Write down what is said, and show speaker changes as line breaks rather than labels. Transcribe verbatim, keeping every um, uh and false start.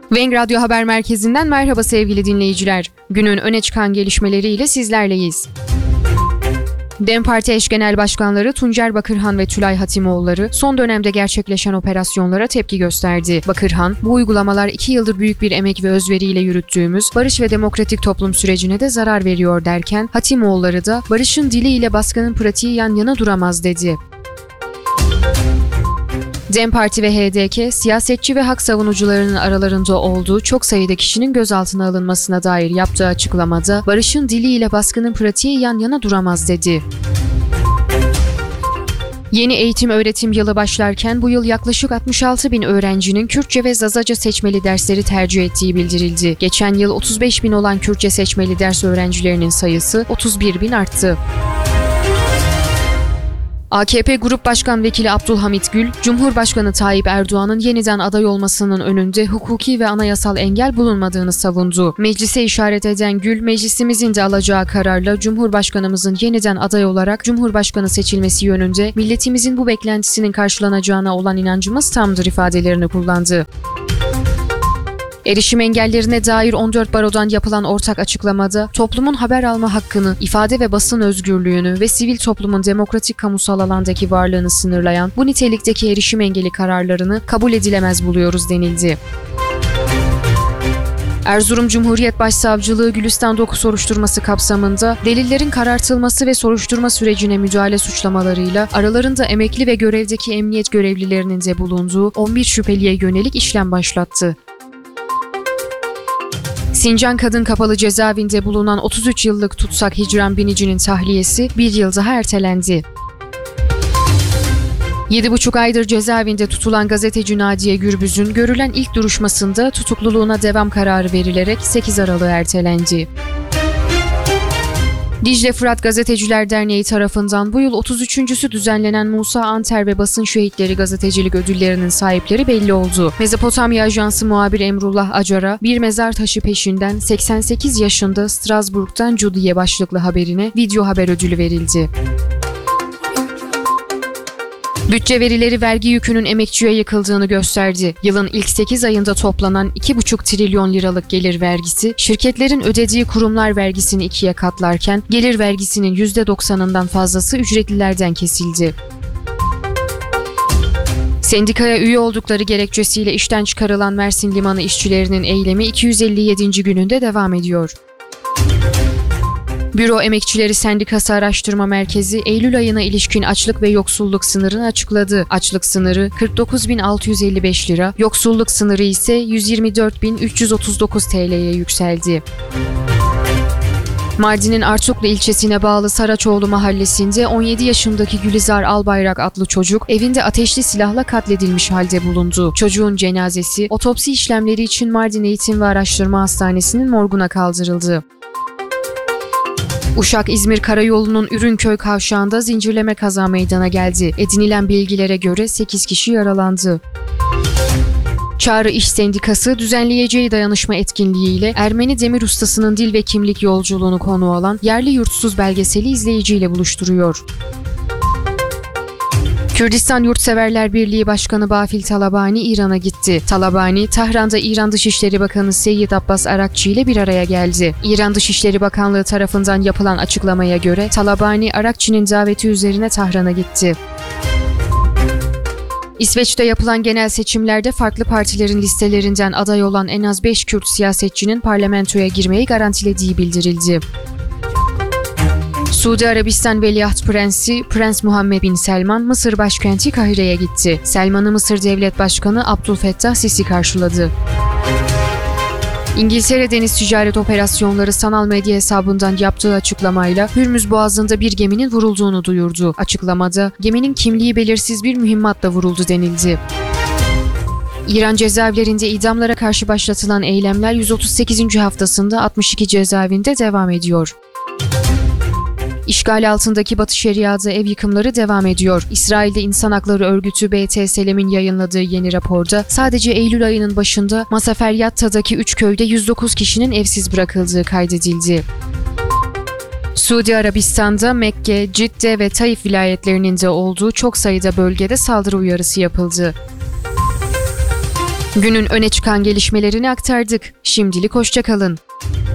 Venk Radyo Haber Merkezi'nden merhaba sevgili dinleyiciler. Günün öne çıkan gelişmeleriyle sizlerleyiz. DEM Parti eş genel başkanları Tuncer Bakırhan ve Tülay Hatimoğulları son dönemde gerçekleşen operasyonlara tepki gösterdi. Bakırhan, bu uygulamalar iki yıldır büyük bir emek ve özveriyle yürüttüğümüz barış ve demokratik toplum sürecine de zarar veriyor derken, Hatimoğulları da barışın dili ile baskının pratiği yan yana duramaz dedi. DEM Parti ve H D K, siyasetçi ve hak savunucularının aralarında olduğu çok sayıda kişinin gözaltına alınmasına dair yaptığı açıklamada, barışın dili ile baskının pratiği yan yana duramaz dedi. Yeni eğitim öğretim yılı başlarken bu yıl yaklaşık altmış altı bin öğrencinin Kürtçe ve Zazaca seçmeli dersleri tercih ettiği bildirildi. Geçen yıl otuz beş bin olan Kürtçe seçmeli ders öğrencilerinin sayısı otuz bir bin arttı. A K P Grup Başkan Vekili Abdülhamit Gül, Cumhurbaşkanı Tayyip Erdoğan'ın yeniden aday olmasının önünde hukuki ve anayasal engel bulunmadığını savundu. Meclise işaret eden Gül, meclisimizin de alacağı kararla Cumhurbaşkanımızın yeniden aday olarak Cumhurbaşkanı seçilmesi yönünde milletimizin bu beklentisinin karşılanacağına olan inancımız tamdır ifadelerini kullandı. Erişim engellerine dair on dört barodan yapılan ortak açıklamada, toplumun haber alma hakkını, ifade ve basın özgürlüğünü ve sivil toplumun demokratik kamusal alandaki varlığını sınırlayan bu nitelikteki erişim engeli kararlarını kabul edilemez buluyoruz denildi. Erzurum Cumhuriyet Başsavcılığı Gülistan Doku soruşturması kapsamında delillerin karartılması ve soruşturma sürecine müdahale suçlamalarıyla aralarında emekli ve görevdeki emniyet görevlilerinin de bulunduğu on bir şüpheliye yönelik işlem başlattı. Sincan Kadın Kapalı Cezaevinde bulunan otuz üç yıllık tutsak Hicran Binici'nin tahliyesi bir yıl daha ertelendi. yedi buçuk aydır cezaevinde tutulan gazeteci Nadiye Gürbüz'ün görülen ilk duruşmasında tutukluluğuna devam kararı verilerek sekiz Aralık'a ertelendi. Dicle Fırat Gazeteciler Derneği tarafından bu yıl otuz üçüncüsü düzenlenen Musa Anter ve Basın Şehitleri Gazetecilik Ödülleri'nin sahipleri belli oldu. Mezopotamya Ajansı muhabir Emrullah Acar'a bir mezar taşı peşinden seksen sekiz yaşında Strasbourg'dan Judy'ye başlıklı haberine video haber ödülü verildi. Bütçe verileri vergi yükünün emekçiye yıkıldığını gösterdi. Yılın ilk sekiz ayında toplanan iki buçuk trilyon liralık gelir vergisi, şirketlerin ödediği kurumlar vergisini ikiye katlarken, gelir vergisinin yüzde doksanından fazlası ücretlilerden kesildi. Sendikaya üye oldukları gerekçesiyle işten çıkarılan Mersin Limanı işçilerinin eylemi iki yüz elli yedinci gününde devam ediyor. Büro Emekçileri Sendikası Araştırma Merkezi, Eylül ayına ilişkin açlık ve yoksulluk sınırını açıkladı. Açlık sınırı kırk dokuz bin altı yüz elli beş lira, yoksulluk sınırı ise yüz yirmi dört bin üç yüz otuz dokuz T L'ye yükseldi. Mardin'in Artuklu ilçesine bağlı Saraçoğlu mahallesinde on yedi yaşındaki Gülizar Albayrak adlı çocuk evinde ateşli silahla katledilmiş halde bulundu. Çocuğun cenazesi otopsi işlemleri için Mardin Eğitim ve Araştırma Hastanesi'nin morguna kaldırıldı. Uşak-İzmir Karayolu'nun Ürünköy kavşağında zincirleme kaza meydana geldi. Edinilen bilgilere göre sekiz kişi yaralandı. Çağrı İş Sendikası düzenleyeceği dayanışma etkinliğiyle Ermeni demir ustasının dil ve kimlik yolculuğunu konu alan Yerli Yurtsuz belgeseli izleyiciyle buluşturuyor. Kürdistan Yurtseverler Birliği Başkanı Bafil Talabani İran'a gitti. Talabani, Tahran'da İran Dışişleri Bakanı Seyyid Abbas Arakçı ile bir araya geldi. İran Dışişleri Bakanlığı tarafından yapılan açıklamaya göre Talabani, Arakçı'nın daveti üzerine Tahran'a gitti. İsveç'te yapılan genel seçimlerde farklı partilerin listelerinden aday olan en az beş Kürt siyasetçinin parlamentoya girmeyi garantilediği bildirildi. Suudi Arabistan Veliaht Prensi Prens Muhammed Bin Selman, Mısır başkenti Kahire'ye gitti. Selman'ı Mısır Devlet Başkanı Abdülfettah Sisi karşıladı. İngiltere Deniz Ticaret Operasyonları sanal medya hesabından yaptığı açıklamayla Hürmüz Boğazı'nda bir geminin vurulduğunu duyurdu. Açıklamada, geminin kimliği belirsiz bir mühimmatla vuruldu denildi. İran cezaevlerinde idamlara karşı başlatılan eylemler yüz otuz sekizinci haftasında altmış iki cezaevinde devam ediyor. İşgal altındaki Batı Şeria'da ev yıkımları devam ediyor. İsrail'de İnsan Hakları Örgütü B T S L'in yayınladığı yeni raporda sadece Eylül ayının başında Masafer Yatta'daki üç köyde yüz dokuz kişinin evsiz bırakıldığı kaydedildi. Suudi Arabistan'da Mekke, Cidde ve Taif vilayetlerinin de olduğu çok sayıda bölgede saldırı uyarısı yapıldı. Günün öne çıkan gelişmelerini aktardık. Şimdilik hoşça kalın.